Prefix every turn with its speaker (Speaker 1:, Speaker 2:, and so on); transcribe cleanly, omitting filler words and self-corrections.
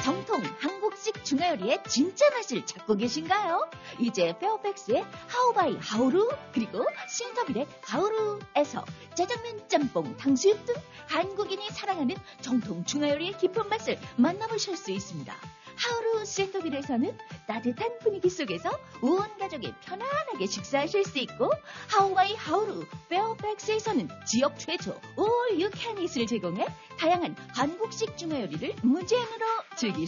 Speaker 1: 정통 한국식 중화요리의 진짜 맛을 찾고 계신가요? 이제 페어팩스의 하우바이 하우루 그리고 신서빌의 하우루에서 짜장면, 짬뽕, 탕수육 등 한국인이 사랑하는 정통 중화요리의 깊은 맛을 만나보실 수 있습니다. 하우루 신서빌에서는 따뜻한 분위기 속에서 온 가족이 편안하게 식사하실 수 있고 하우바이 하우루 페어팩스에서는 지역 최초 All You Can Eat을 제공해 다양한 한국식 중화요리를 무제한으로 즐길